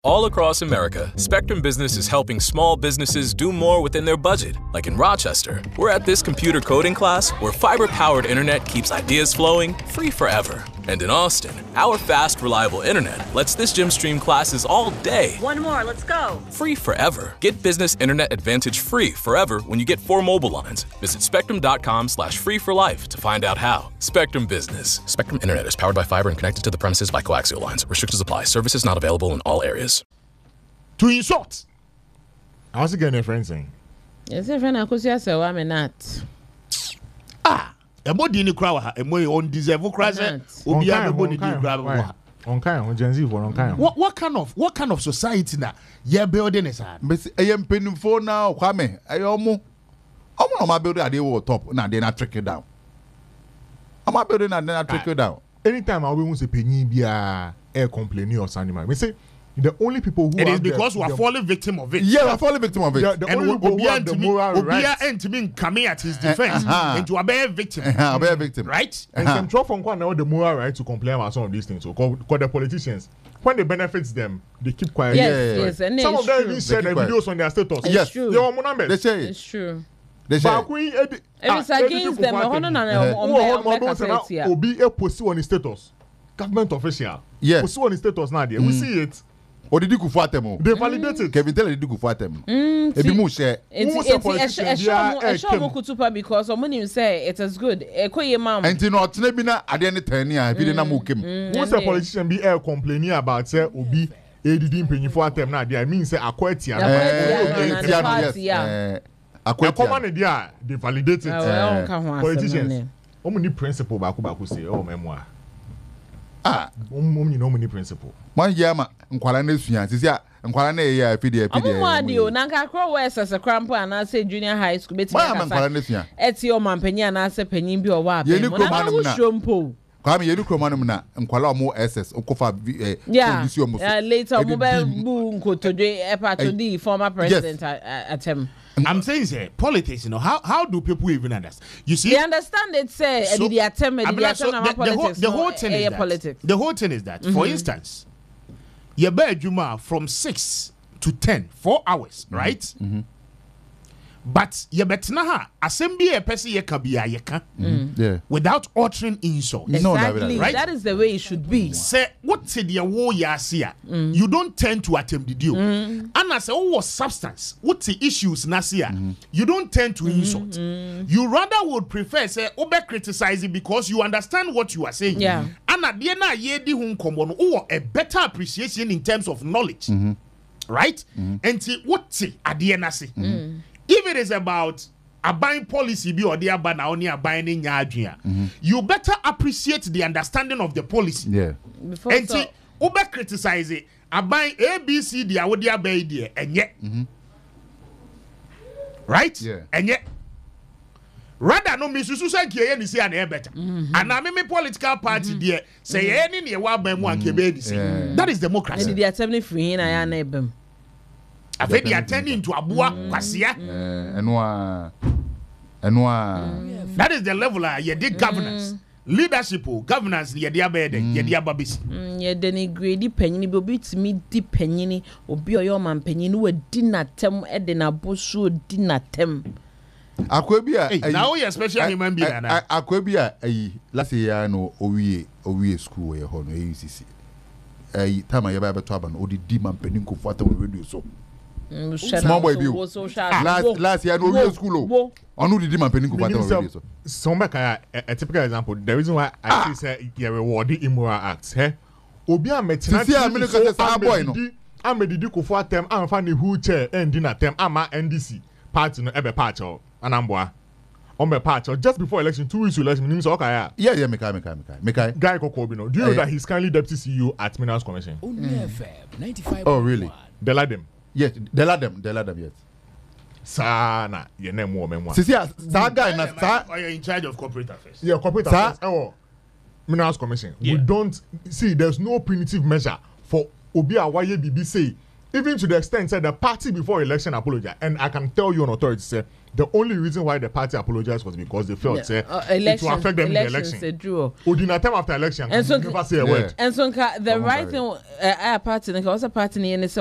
All across America, Spectrum Business is helping small businesses do more within their budget. Like in Rochester, we're at this computer coding class where fiber-powered internet keeps ideas flowing free forever. And in Austin, our fast, reliable internet lets this gym stream classes all day. One more, let's go. Free forever. Get Business Internet Advantage free forever when you get 4 mobile lines. Visit spectrum.com/free for life to find out how. Spectrum Business. Spectrum Internet is powered by fiber and connected to the premises by coaxial lines. Restrictions apply. Services not available in all areas. To insult. I was getting a friend saying. Yes, a friend, I could say, so I'm not. A body in the crowd, a more undeserved crash. What kind of society now? You're building is hard. But I am paying for now, Kwame. I almost. I'm not building a deal top. Now they're not trickle down. I'm not building and then I trickle down. Anytime I will say penny be a air complaining or something, we say the only people who it is because we are falling victim of it. Yeah, we're falling victim of it. And Obia to me coming at his defense into a bear victim. A bear victim. Right? And some draw from one now the moral right to complain about some of these things. So because the politicians, when it benefits them, they keep quiet. Yes, and some of them even share their videos on their status. Yes, true. They say it's true. They say it is against them. Obi a post on his status. Government official. Yes. Post on his status now there. We see it. Or did you go for them? They validated. Kevin tell you go for them. Ebi mu share. Because someone say it is good. And not nebi na ade ne tani a bi na mu kem. Most a politician be complaining about say Obi didn't pay for them now. There mean say akwati common there they validated politicians. Omni principle baku say memoir. Omni principle. One yama nkwala na suya sisi nkwala na ya fidi omo na nka kro west as a cramp and I say junior high school beti nkwala na suya eti o mampanyin na ase panyin bi o wa be mo na wo shompo kwame yedi kromanum na nkwala omo ss okofa polisi omo later omo be bu nkotodwe epatodi former president atem. I'm saying, say, politics, you know, how do people even understand? You see, they understand it, say, so, the whole thing is that, for instance, your bedroom from 6 to 10, 4 hours, right? Mm-hmm. But you betna assembly a person ye kabia yeka without uttering insult. Exactly. Right? That is the way it should be. Say what said the war ya see you don't tend to attempt the deal. And I say what substance, what's the issues nasia? You don't tend to insult. You rather would prefer say obe criticize it because you understand what you are saying. Yeah. And at the end of ye di hun komo or a better appreciation in terms of knowledge. Right? And see what at the end if it is about a buying policy be or the abana only a buying in yadria, you better appreciate the understanding of the policy. Yeah. Before and see, over criticize it, a buying ABC the awodia bay dear, and yet, right? Yeah. And yet, rather no Miss Susan Kian is here and better. And I mean, political party dear say any near one by one that is democracy. And they are telling free in I neighbor. I think they are turning to Abua Kwasia. That is the level you did governance. Leadership, governance, you did babis. You denigrate penny, but beats me deep penny, or be your man penny, who did not tell Edina Bosu did not tell. Akwebia now you especially human being. Akwebia last year no owie school ye ho no UCC. Time I ever to aban odi di man penin ko fata we radio so. Small boy bill. Last year no real school. Onu did man penin ko fata we radio so. So make a typical example. The reason why I say you reward immoral acts, obi a metina boy no. Amedidi ko for tem amfa ne wheelchair and dinner tem ama NDC party no ebe patch anamboa. On my patch just before election 2 weeks to election means okay. Yeah, Mekai. Guy Kokobino. Do you know that he's currently deputy CEO at Minerals Commission? Oh, really? Deladem. Yes, Deladem, yes. Sana, your name woman. See, that guy are you in charge of corporate affairs? Yeah, corporate affairs. Oh, Minerals Commission. Yeah. We don't see there's no punitive measure for Obi Awaye BBC even to the extent that the party before election apologized, and I can tell you on authority, say the only reason why the party apologized was because they felt it will affect them in the election. Udina time after election, and so never say a word. And so the right thing, party, also party,